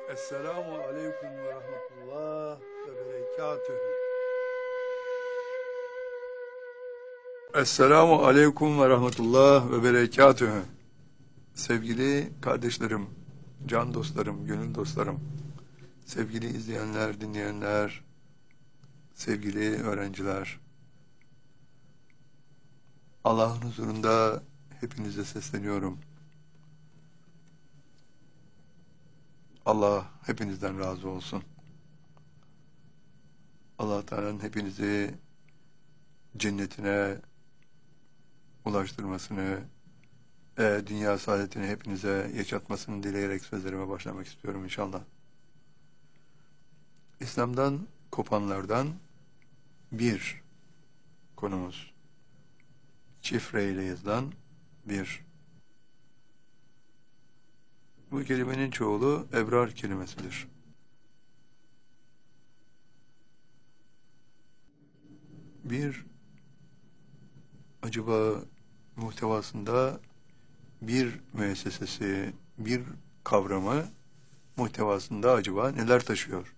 Esselamu aleyküm ve rahmetullah ve berekatühü. Esselamu aleyküm ve rahmetullah ve berekatühü. Sevgili kardeşlerim, can dostlarım, gönül dostlarım, sevgili izleyenler, dinleyenler, sevgili öğrenciler, Allah'ın huzurunda hepinize sesleniyorum. Allah hepinizden razı olsun. Allah Teala'nın hepinizi cennetine ulaştırmasını, dünya saadetini hepinize yaşatmasını dileyerek sözlerime başlamak istiyorum inşallah. İslam'dan kopanlardan bir konumuz. Şifreyle yazılan bir. Bu kelimenin çoğulu ebrar kelimesidir. Bir, acaba muhtevasında bir müessesesi, bir kavramı muhtevasında acaba neler taşıyor?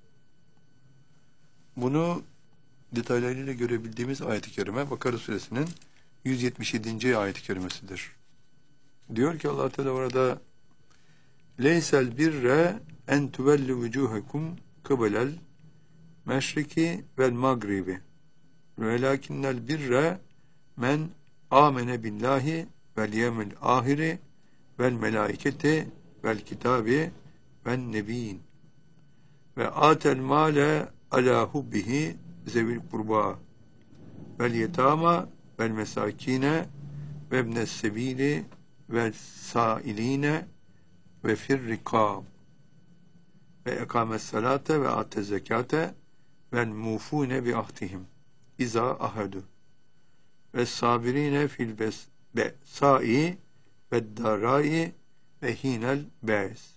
Bunu detaylarıyla görebildiğimiz ayet-i kerime Bakara suresinin 177. ayet-i kerimesidir. Diyor ki Allah Teala orada leysel birre en tuvellu vucuhakum kıbelel meşriki vel magribi velakinnel birre men amene billahi vel yevmil ahiri vel melaiketi vel kitabi vel nebiyyin ve atel male ala hubbihi zevil kurba vel yetama vel mesakine ve ibnes sebili vel sailine ve firrikab ve ekames salate ve atez zekate vel mufune bi ahdihim iza ahadu ve sabirine fil besai ve darai ve hinel be'z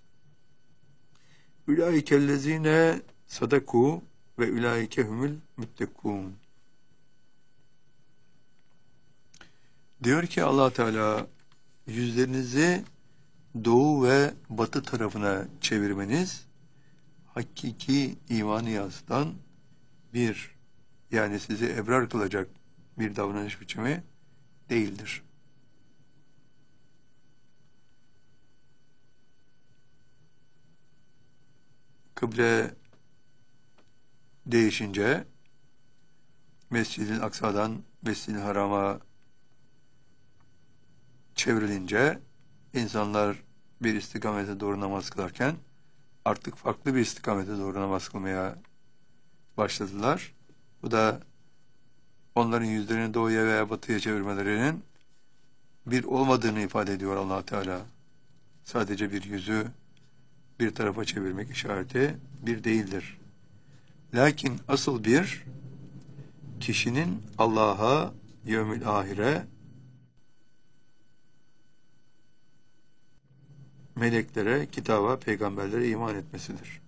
ülaikellezine sadaku ve ülaikehumul müttekûn. Diyor ki Allah Teala yüzlerinizi doğu ve batı tarafına çevirmeniz hakiki imanı yansıtan bir, yani sizi ebrar kılacak bir davranış biçimi değildir. Kıble değişince Mescid-i Aksa'dan Mescid-i Haram'a çevrilince insanlar bir istikamete doğru namaz kılarken artık farklı bir istikamete doğru namaz kılmaya başladılar. Bu da onların yüzlerini doğuya veya batıya çevirmelerinin bir olmadığını ifade ediyor Allah Teala. Sadece bir yüzü bir tarafa çevirmek işareti bir değildir. Lakin asıl bir kişinin Allah'a, yevmil ahire, meleklere, kitaba, peygamberlere iman etmesidir.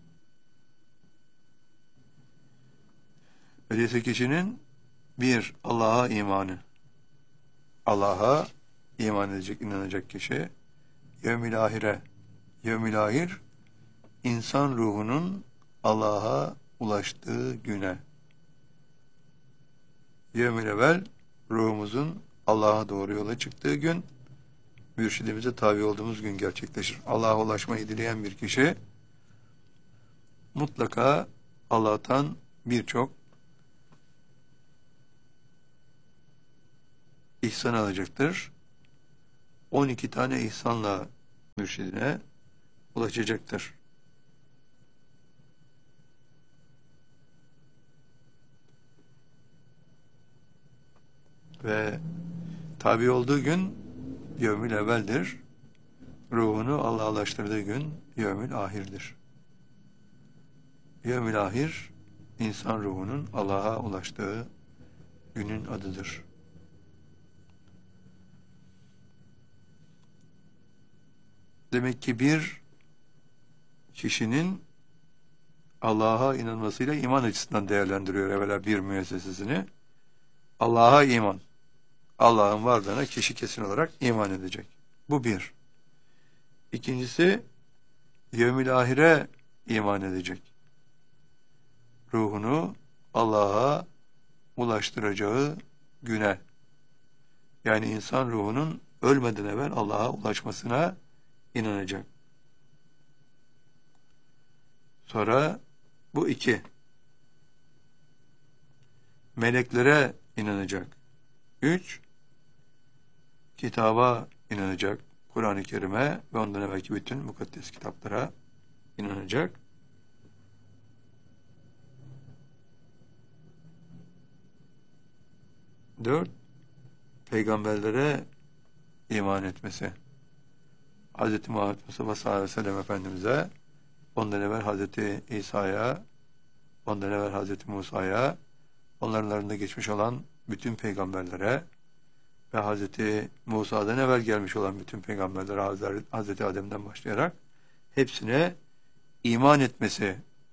Öyleyse kişinin bir Allah'a imanı, Allah'a iman edecek, inanacak kişi, yevmil ahire, yevmil ahir, insan ruhunun Allah'a ulaştığı güne, yevmil evvel, ruhumuzun Allah'a doğru yola çıktığı gün, mürşidimize tabi olduğumuz gün gerçekleşir. Allah'a ulaşmayı dileyen bir kişi mutlaka Allah'tan birçok ihsan alacaktır. 12 tane ihsanla mürşidine ulaşacaktır. Ve tabi olduğu gün yevmil evveldir. Ruhunu Allah'a ulaştırdığı gün yevmil ahirdir. Yevmil ahir, insan ruhunun Allah'a ulaştığı günün adıdır. Demek ki bir kişinin Allah'a inanmasıyla iman açısından değerlendiriyor evvela bir müessesesini. Allah'a iman. Allah'ın varlığına kişi kesin olarak iman edecek. Bu bir. İkincisi, yevmil ahire iman edecek. Ruhunu Allah'a ulaştıracağı güne, yani insan ruhunun ölmeden evvel Allah'a ulaşmasına inanacak. Sonra bu 2. Meleklere inanacak. 3. Kitaba inanacak. Kur'an-ı Kerim'e ve ondan evvelki bütün mukaddes kitaplara inanacak. 4. Peygamberlere iman etmesi. Hz. Muhammed Mustafa sallallahu aleyhi ve sellem Efendimiz'e, ondan evvel Hz. İsa'ya, ondan evvel Hz. Musa'ya, onların arasında geçmiş olan bütün peygamberlere ve Hz. Musa'dan evvel gelmiş olan bütün peygamberlere, Hz. Adem'den başlayarak hepsine iman etmesi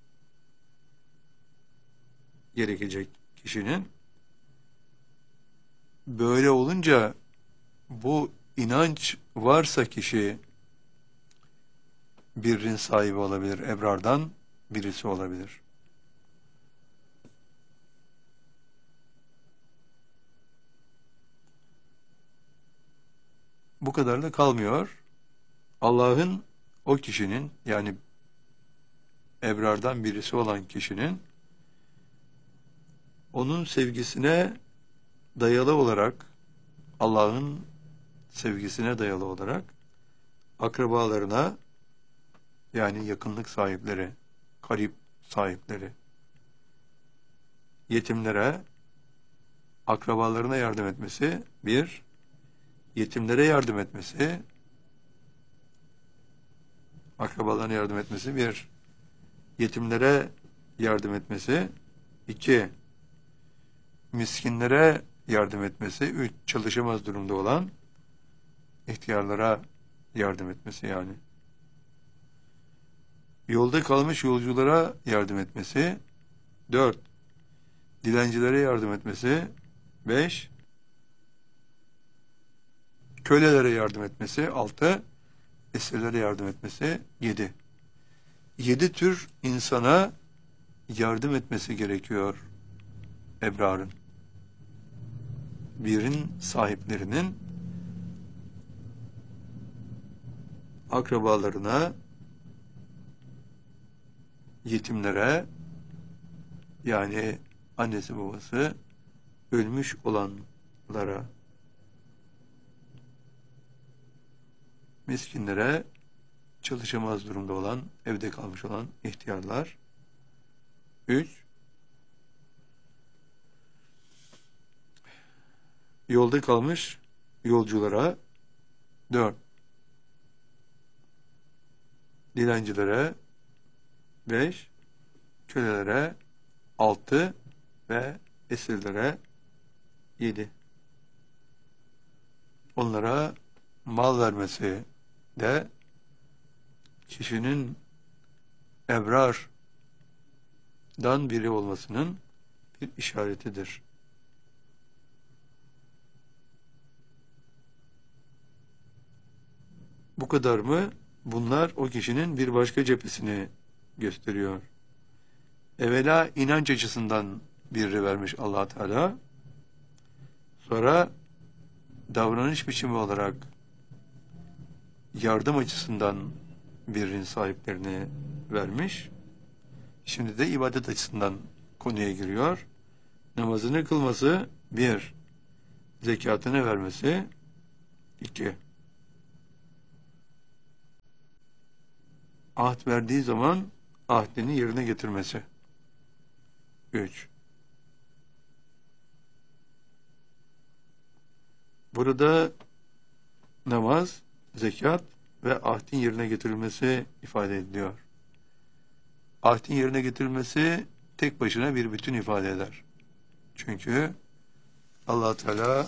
gerekecek kişinin. Böyle olunca bu inanç varsa kişi birrin sahibi olabilir, ebrardan birisi olabilir. Bu kadar da kalmıyor. Allah'ın o kişinin, yani ebrardan birisi olan kişinin onun sevgisine dayalı olarak, Allah'ın sevgisine dayalı olarak akrabalarına, yani yakınlık sahipleri, karib sahipleri, yetimlere, akrabalarına yardım etmesi, 1, yetimlere yardım etmesi, akrabalarına yardım etmesi, 1, yetimlere yardım etmesi, 2, miskinlere yardım etmesi, 3, çalışamaz durumda olan ihtiyarlara yardım etmesi, yani yolda kalmış yolculara yardım etmesi, 4, dilencilere yardım etmesi, 5, kölelere yardım etmesi, 6, esirlere yardım etmesi, 7. 7 tür insana yardım etmesi gerekiyor ebrarın. Birin sahiplerinin akrabalarına, yetimlere, yani annesi babası ölmüş olanlara, miskinlere, çalışamaz durumda olan, evde kalmış olan ihtiyarlar, 3, yolda kalmış yolculara, 4, dilencilere, 5, kölelere, 6 ve esirlere, 7. Onlara mal vermesi de kişinin ebrardan biri olmasının bir işaretidir. Bu kadar mı? Bunlar o kişinin bir başka cephesini gösteriyor. Evvela inanç açısından biri vermiş Allah Teala. Sonra davranış biçimi olarak yardım açısından birinin sahiplerini vermiş. Şimdi de ibadet açısından konuya giriyor. Namazını kılması, 1, zekatını vermesi, 2, ahd verdiği zaman ahdini yerine getirmesi, 3. Burada namaz, zekat ve ahdin yerine getirilmesi ifade ediliyor. Ahdin yerine getirilmesi tek başına bir bütün ifade eder. Çünkü Allah Teala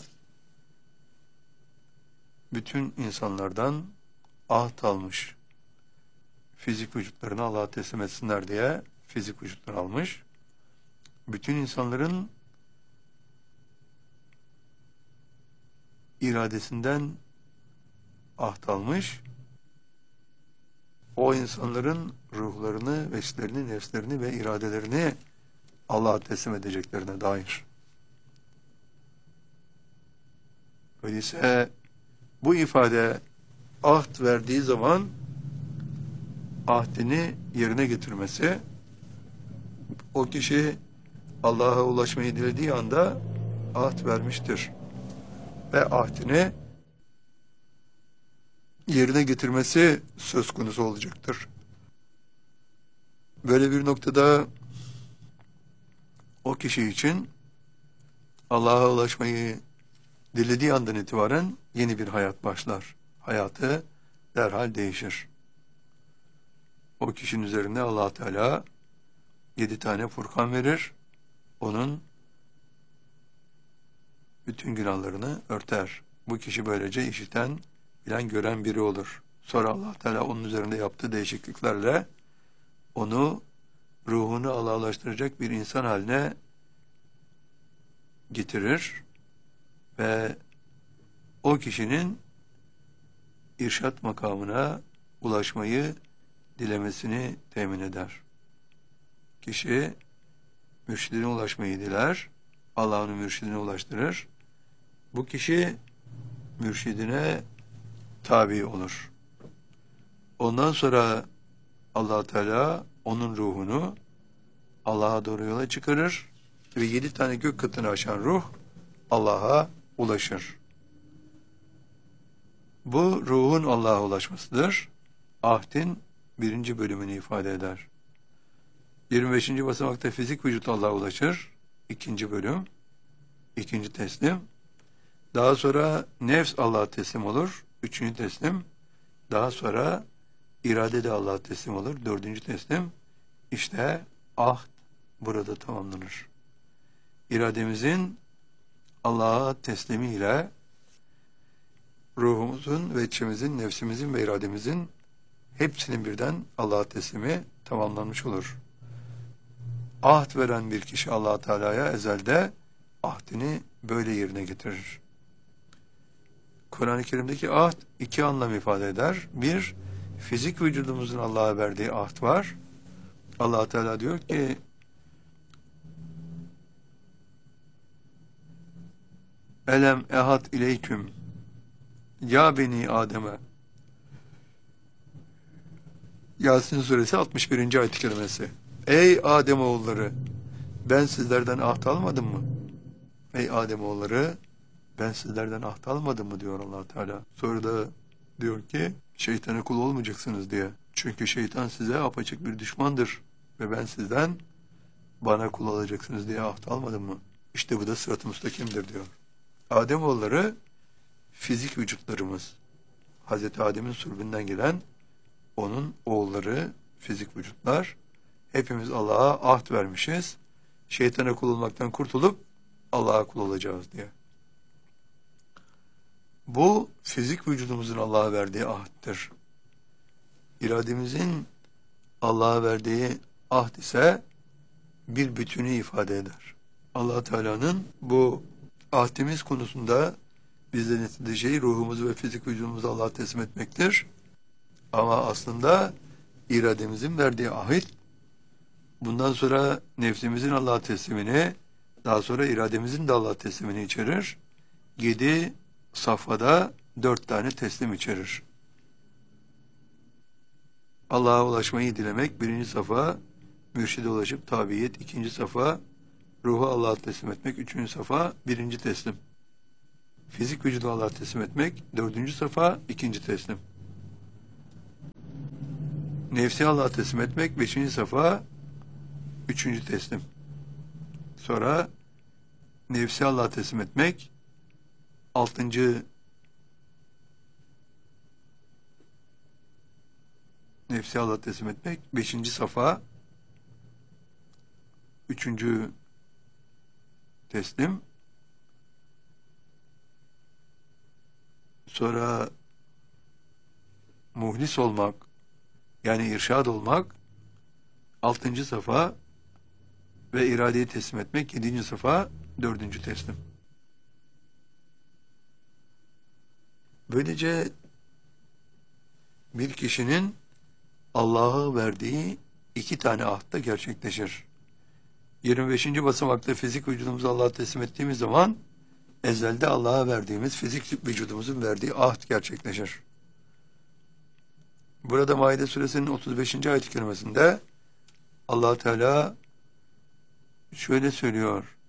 bütün insanlardan ahd almış. Fizik vücutlarını Allah'a teslim etsinler diye fizik vücutları almış. Bütün insanların iradesinden ahd almış. o insanların ruhlarını, veslerini, nefslerini ve iradelerini Allah'a teslim edeceklerine dair. Öyleyse bu ifade ahd verdiği zaman ahdini yerine getirmesi, o kişi Allah'a ulaşmayı dilediği anda ahd vermiştir ve ahdini yerine getirmesi söz konusu olacaktır. Böyle bir noktada o kişi için Allah'a ulaşmayı dilediği andan itibaren yeni bir hayat başlar. Hayatı derhal değişir. O kişinin üzerine Allah Teala 7 tane Furkan verir. Onun bütün günahlarını örter. Bu kişi böylece işiten, bilen, gören biri olur. Sonra Allah Teala onun üzerinde yaptığı değişikliklerle onu ruhunu Allah'laştıracak bir insan haline getirir ve o kişinin irşat makamına ulaşmayı dilemesini temin eder. Kişi mürşidine ulaşmayı diler, Allah'ın mürşidine ulaştırır. Bu kişi mürşidine tabi olur. Ondan sonra Allah Teala onun ruhunu Allah'a doğru yola çıkarır ve 7 tane gök katını aşan ruh Allah'a ulaşır. Bu ruhun Allah'a ulaşmasıdır. Ahdin 1. bölümünü ifade eder. 25. basamakta fizik vücut Allah'a ulaşır. 2. bölüm, 2. teslim. Daha sonra nefs Allah'a teslim olur. 3. teslim. Daha sonra irade de Allah'a teslim olur. 4. teslim. İşte ahd burada tamamlanır. İrademizin Allah'a teslimiyle ruhumuzun ve içimizin, nefsimizin ve irademizin hepsinin birden Allah'a teslimi tamamlanmış olur. Ahd veren bir kişi Allah Teala'ya ezelde ahdini böyle yerine getirir. Kur'an-ı Kerim'deki ahd 2 anlam ifade eder. Bir, fizik vücudumuzun Allah'a verdiği ahd var. Allah Teala diyor ki Elem ehad ileyküm ya beni Adem'e. Yasin suresi 61. ayet-i kerimesi. Ey Ademoğulları, ben sizlerden ahd almadım mı? Ey Ademoğulları, ben sizlerden ahd almadım mı diyor Allah Teala. Sonra da diyor ki şeytana kul olmayacaksınız diye. Çünkü şeytan size apaçık bir düşmandır ve ben sizden bana kul olacaksınız diye ahd almadım mı? İşte bu da sırat-ı müstakimdir diyor. Ademoğulları fizik vücutlarımız. Hazreti Adem'in sulbünden gelen onun oğulları fizik vücutlar. Hepimiz Allah'a ahd vermişiz. Şeytana kul olmaktan kurtulup Allah'a kul olacağız diye. Bu fizik vücudumuzun Allah'a verdiği ahddir. İrademizin Allah'a verdiği ahd ise bir bütünü ifade eder. Allah Teala'nın bu ahdimiz konusunda bizden istediği şey ruhumuzu ve fizik vücudumuzu Allah'a teslim etmektir. Ama aslında irademizin verdiği ahit, bundan sonra nefsimizin Allah'a teslimini, daha sonra irademizin de Allah'a teslimini içerir. 7 safhada 4 tane teslim içerir. Allah'a ulaşmayı dilemek 1. safa, mürşide ulaşıp tabiyet 2. safa, ruhu Allah'a teslim etmek 3. safa, 1. teslim. Fizik vücudu Allah'a teslim etmek 4. safa, 2. teslim. Nefsi Allah'a teslim etmek 5. safa, 3. teslim. Sonra nefsi Allah'a teslim etmek 6. nefsi Allah'a teslim etmek 5. safa, 3. teslim. Sonra muhlis olmak, yani irşad olmak 6. safa ve iradeyi teslim etmek 7. safa, 4. teslim. Böylece bir kişinin Allah'a verdiği 2 tane ahtta gerçekleşir. 25. basamakta fizik vücudumuzu Allah'a teslim ettiğimiz zaman ezelde Allah'a verdiğimiz fizik vücudumuzun verdiği ahd gerçekleşir. Burada Maide suresinin 35. ayet-i kerimesinde Allah Teala şöyle söylüyor.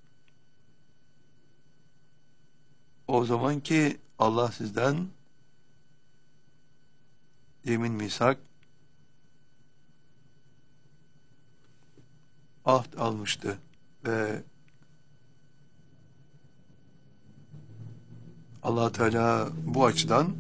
O zaman ki Allah sizden yemin, misak, ahd almıştı ve Allah Teala bu açıdan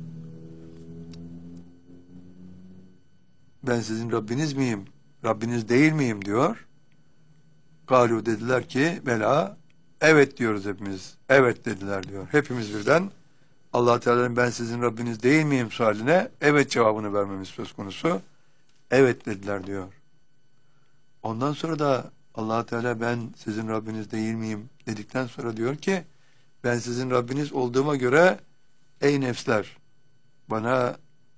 ben sizin Rabbiniz miyim, Rabbiniz değil miyim diyor. Galu dediler ki bela, evet diyoruz hepimiz. Evet dediler diyor. Hepimiz birden Allah Teala'nın ben sizin Rabbiniz değil miyim sualine evet cevabını vermemiz söz konusu. Evet dediler diyor. Ondan sonra da Allah Teala ben sizin Rabbiniz değil miyim dedikten sonra diyor ki ben sizin Rabbiniz olduğuma göre ey nefsler bana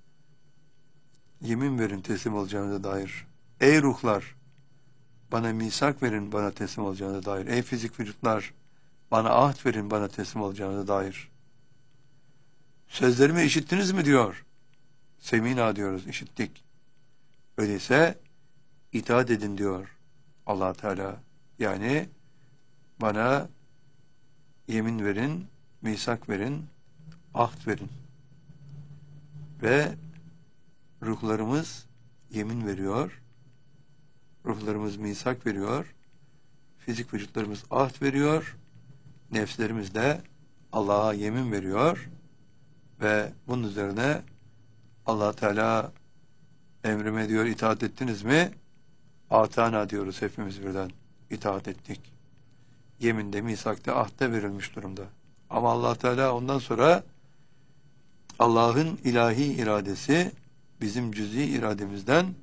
yemin verin teslim olacağınıza dair. Ey ruhlar bana misak verin bana teslim olacağınıza dair. Ey fizik vücutlar bana ahd verin bana teslim olacağınıza dair. Sözlerimi işittiniz mi diyor. Semina diyoruz, işittik. Öyleyse itaat edin diyor Allah Teala. Yani bana yemin verin, misak verin, ahd verin. Ve ruhlarımız yemin veriyor, ruhlarımız misak veriyor, fizik vücutlarımız ahd veriyor, nefslerimiz de Allah'a yemin veriyor ve bunun üzerine Allah Teala emrime diyor itaat ettiniz mi? Atana diyoruz hepimiz birden. İtaat ettik. Yeminde, misakta, ahde verilmiş durumda. Ama Allah Teala ondan sonra Allah'ın ilahi iradesi bizim cüz'i irademizden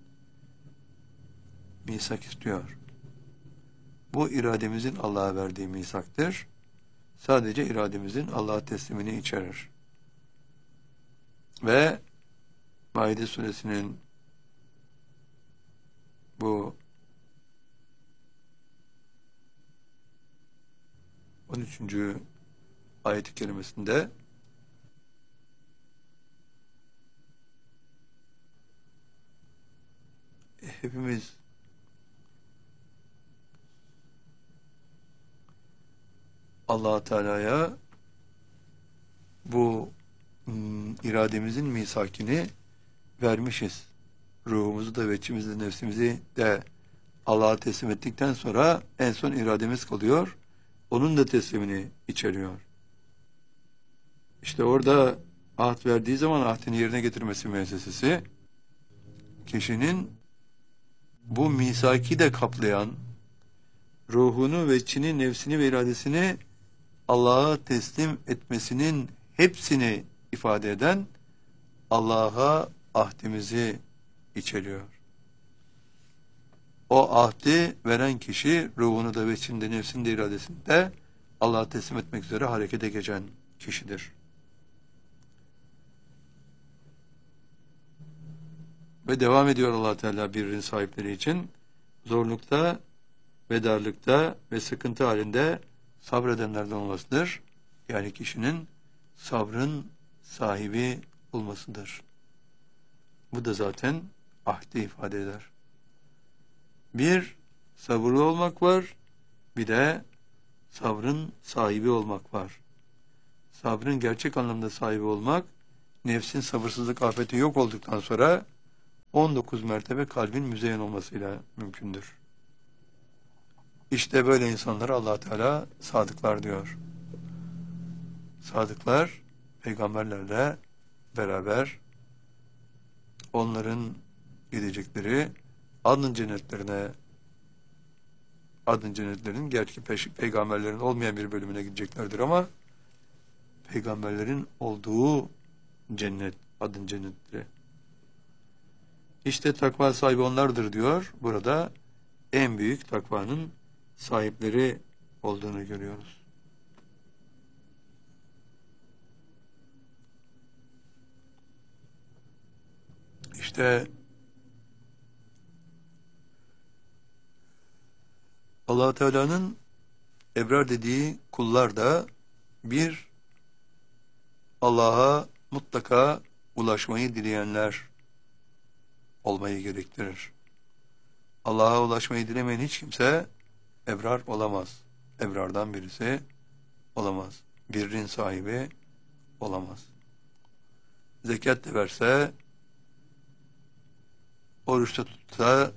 misak istiyor. Bu irademizin Allah'a verdiği misaktır. Sadece irademizin Allah'a teslimini içerir. Ve Maide suresinin bu 13. ayet-i kerimesinde hepimiz Allah Teala'ya bu irademizin misakini vermişiz. Ruhumuzu da, veçimizi de, nefsimizi de Allah'a teslim ettikten sonra en son irademiz kalıyor. Onun da teslimini içeriyor. İşte orada ahd verdiği zaman ahdini yerine getirmesi müessesesi kişinin bu misaki de kaplayan ruhunu, veçini, nefsini ve iradesini Allah'a teslim etmesinin hepsini ifade eden Allah'a ahdimizi içeriyor. O ahdi veren kişi ruhunu da veçini de nefsini de iradesini de Allah'a teslim etmek üzere harekete geçen kişidir. Ve devam ediyor Allah Teala birinin sahipleri için zorlukta ve darlıkta ve sıkıntı halinde sabredenlerden olmasıdır. Yani kişinin sabrın sahibi olmasıdır. Bu da zaten ahdi ifade eder. Bir, sabırlı olmak var, bir de sabrın sahibi olmak var. Sabrın gerçek anlamda sahibi olmak, nefsin sabırsızlık afeti yok olduktan sonra 19 mertebe kalbin müzeyyen olmasıyla mümkündür. İşte böyle insanlara Allah Teala sadıklar diyor. Sadıklar, peygamberlerle beraber onların gidecekleri adın cennetlerine, adın cennetlerin gerçi peygamberlerin olmayan bir bölümüne gideceklerdir ama peygamberlerin olduğu cennet, adın cennetleri. İşte takva sahibi onlardır diyor. Burada en büyük takvanın sahipleri olduğunu görüyoruz. İşte Allah Teala'nın ebrar dediği kullar da bir, Allah'a mutlaka ulaşmayı dileyenler olmayı gerektirir. Allah'a ulaşmayı dilemeyen hiç kimse ebrar olamaz. Ebrardan birisi olamaz. Birrin sahibi olamaz. Zekat de verse, oruçta tutsa,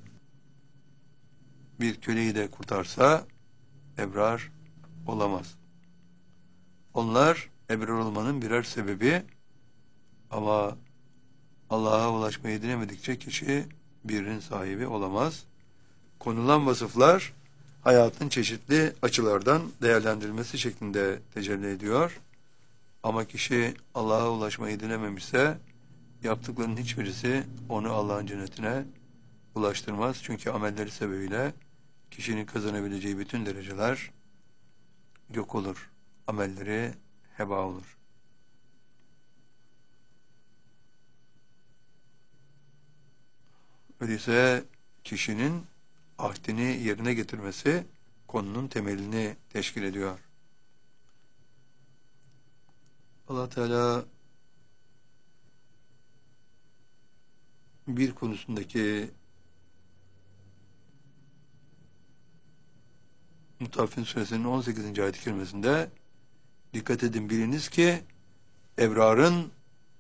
bir köleyi de kurtarsa ebrar olamaz. Onlar ebrar olmanın birer sebebi, ama Allah'a ulaşmayı dilemedikçe kişi birinin sahibi olamaz. Konulan vasıflar hayatın çeşitli açılardan değerlendirilmesi şeklinde tecelli ediyor. Ama kişi Allah'a ulaşmayı dilememişse yaptıklarının hiçbirisi onu Allah'ın cennetine ulaştırmaz. Çünkü amelleri sebebiyle kişinin kazanabileceği bütün dereceler yok olur. Amelleri heba olur. Öyleyse kişinin ahdini yerine getirmesi konunun temelini teşkil ediyor. Allah Teala bir konusundaki Mutaffin Suresinin 18. ayet-i kerimesinde dikkat edin, biliniz ki ebrarın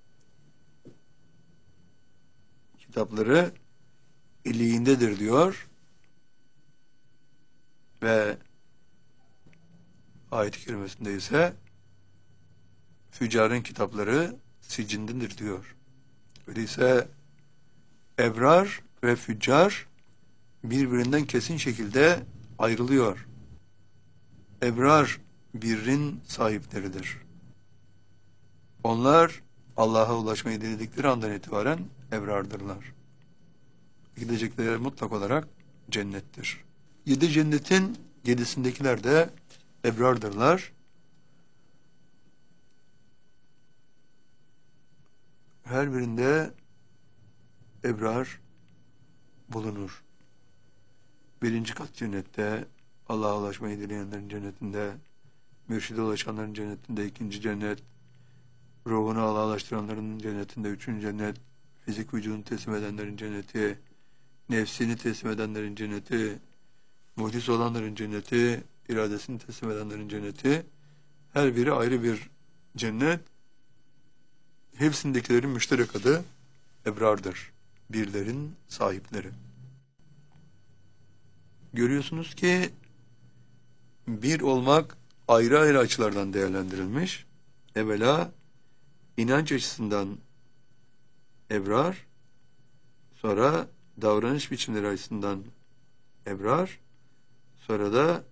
kitapları illiğindedir diyor ve ayet-i kerimesinde ise füccarın kitapları sicindedir diyor. Öyleyse ebrar ve füccar birbirinden kesin şekilde ayrılıyor. Ebrar birrin sahipleridir. Onlar Allah'a ulaşmayı diledikleri andan itibaren ebrardırlar. Gidecekleri mutlak olarak cennettir. 7 cennetin 7'sindekiler de ebrardırlar. Her birinde ebrar bulunur. 1. kat cennette, Allah'a ulaşmayı dileyenlerin cennetinde, mürşide ulaşanların cennetinde 2. cennet, ruhunu Allah'a ulaştıranların cennetinde 3. cennet, fizik vücudunu teslim edenlerin cenneti, nefsini teslim edenlerin cenneti, muhlis olanların cenneti, iradesini teslim edenlerin cenneti, her biri ayrı bir cennet. Hepsindekilerin müşterek adı ebrardır. Birlerin sahipleri. Görüyorsunuz ki bir olmak ayrı ayrı açılardan değerlendirilmiş. Evvela inanç açısından ebrar, sonra davranış biçimleri açısından ebrar, sonra da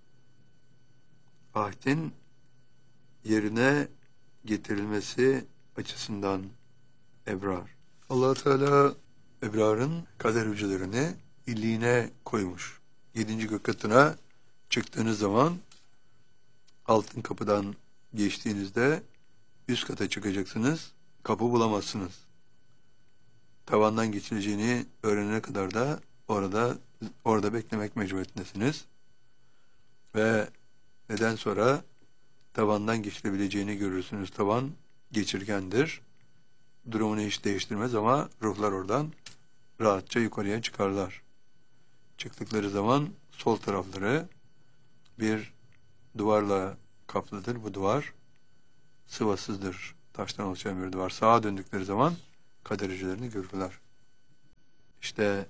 ahdin yerine getirilmesi açısından ebrar. Allah Teala ebrarın kader hücrelerini illiğine koymuş. 7. gök katına çıktığınız zaman altın kapıdan geçtiğinizde üst kata çıkacaksınız. Kapı bulamazsınız. Tavandan geçileceğini öğrenene kadar da orada beklemek mecburiyetindesiniz. Ve neden sonra tavandan geçilebileceğini görürsünüz. Tavan geçirgendir. Durumunu hiç değiştirmez ama ruhlar oradan rahatça yukarıya çıkarlar. Çıktıkları zaman sol tarafları bir duvarla kaplıdır. Bu duvar sıvasızdır. Taştan oluşan bir duvar. Sağa döndükleri zaman kader hücrelerini görürler. İşte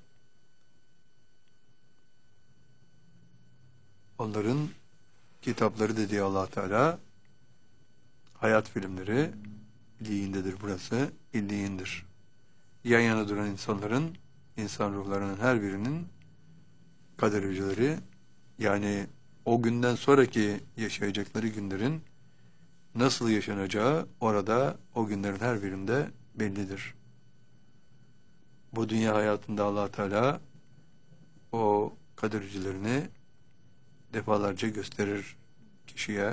onların kitapları dediği Allah Teala hayat filmleri illiğindedir burası. İlliğindir. Yan yana duran insanların, insan ruhlarının her birinin kader hücreleri, yani o günden sonraki yaşayacakları günlerin nasıl yaşanacağı orada o günlerin her birinde bellidir. Bu dünya hayatında Allah Teala o kader hücrelerini defalarca gösterir kişiye.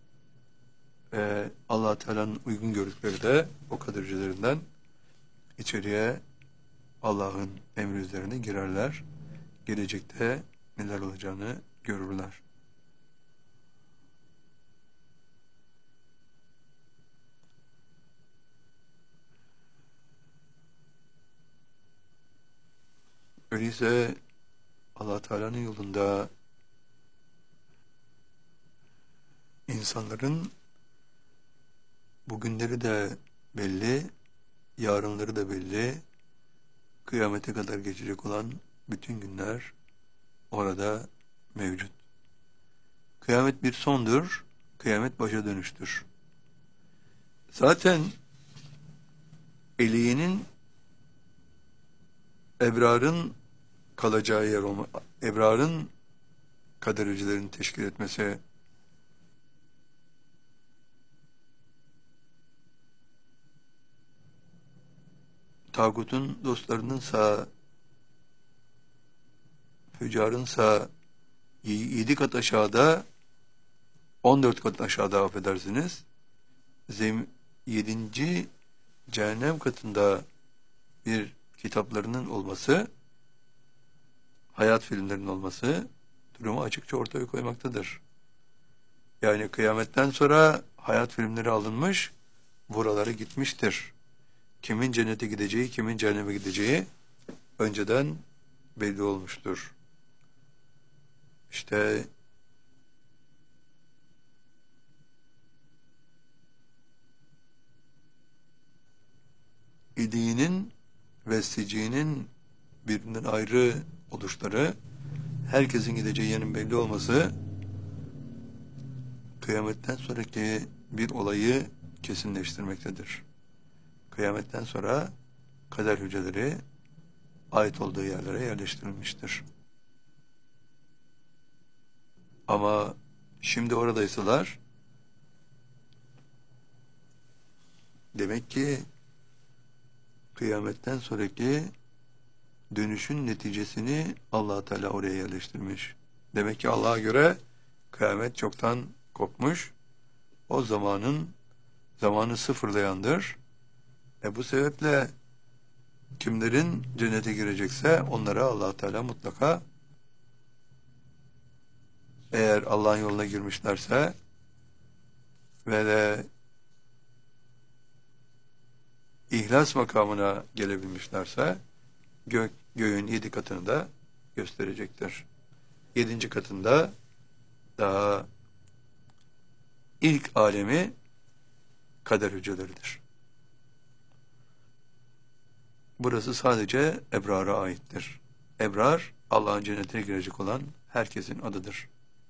Allah Teala'nın uygun gördükleri de o kader hücrelerinden içeriye Allah'ın emri üzerine girerler. Gelecekte neler olacağını görürler. Öyleyse Allah Teala'nın yolunda insanların bugünleri de belli, yarınları da belli, kıyamete kadar geçecek olan bütün günler orada mevcut. Kıyamet bir sondur, kıyamet başa dönüştür. Zaten eliğinin ebrarın kalacağı yer olma, ebrarın kadercilerin teşkil etmesi, tağutun dostlarınınsa, fücarınsa 7 kat aşağıda, 14 kat aşağıda affedersiniz, 7. cehennem katında bir kitaplarının olması, hayat filmlerinin olması durumu açıkça ortaya koymaktadır. Yani kıyametten sonra hayat filmleri alınmış, buralara gitmiştir. Kimin cennete gideceği, kimin cehenneme gideceği önceden belli olmuştur. İşte İdiğinin ve siciğinin birbirinden ayrı oluşları, herkesin gideceği yerin belli olması, kıyametten sonraki bir olayı kesinleştirmektedir. Kıyametten sonra kader hücreleri ait olduğu yerlere yerleştirilmiştir. Ama şimdi oradaysalar, demek ki kıyametten sonraki dönüşün neticesini Allah Teala oraya yerleştirmiş. Demek ki Allah'a göre kıyamet çoktan kopmuş. O zamanı sıfırlayandır. Bu sebeple kimlerin cennete girecekse onlara Allah Teala mutlaka, eğer Allah'ın yoluna girmişlerse ve de İhlas makamına gelebilmişlerse göğün 7 katını da gösterecektir. 7. katında daha ilk alemi kader hücreleridir. Burası sadece ebrara aittir. Ebrar, Allah'ın cennetine girecek olan herkesin adıdır.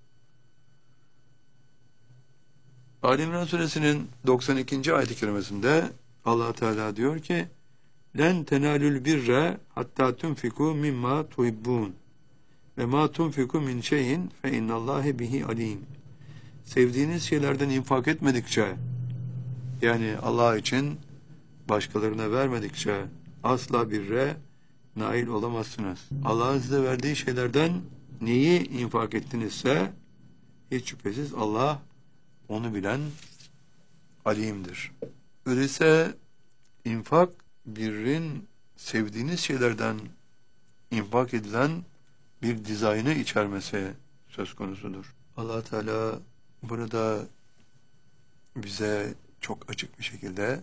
Ali İmran suresinin 92. ayet-i kerimesinde Allah Teala diyor ki: "Len tenalul birre hatta tunfiku mimma tuhibbun ve ma tunfiku min şeyin fe innallahi bihi alim." Sevdiğiniz şeylerden infak etmedikçe, yani Allah için başkalarına vermedikçe asla birre nail olamazsınız. Allah'ın size verdiği şeylerden neyi infak ettinizse hiç şüphesiz Allah onu bilen alimdir. Öyleyse infak, birrin sevdiğiniz şeylerden infak edilen bir dizaynı içermesi söz konusudur. Allah Teala burada bize çok açık bir şekilde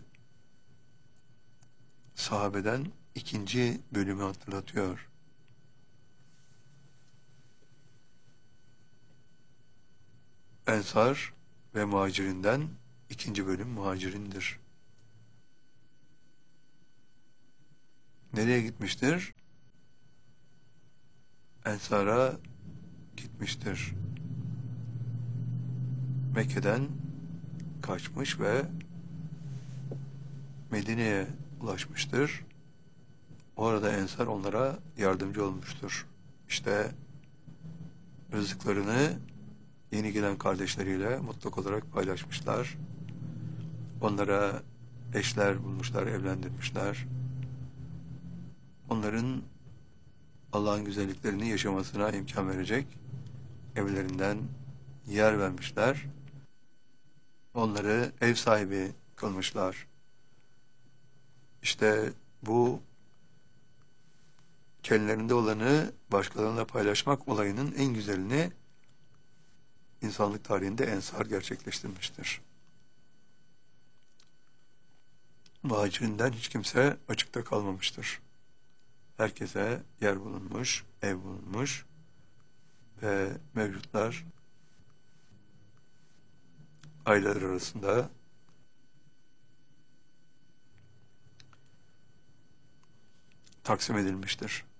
sahabeden 2. bölümü hatırlatıyor. Ensar ve muhacirinden 2. bölüm muhacirindir. Nereye gitmiştir? Ensar'a gitmiştir. Mekke'den kaçmış ve Medine'ye ulaşmıştır. Orada Ensar onlara yardımcı olmuştur. İşte rızıklarını yeni gelen kardeşleriyle mutlak olarak paylaşmışlar. Onlara eşler bulmuşlar, evlendirmişler. Onların Allah'ın güzelliklerini yaşamasına imkan verecek evlerinden yer vermişler. Onları ev sahibi kılmışlar. İşte bu kendilerinde olanı başkalarına paylaşmak olayının en güzelini insanlık tarihinde ensar gerçekleştirmiştir. Muhacirinden hiç kimse açıkta kalmamıştır. Herkese yer bulunmuş, ev bulunmuş ve mevcutlar aileler arasında taksim edilmiştir.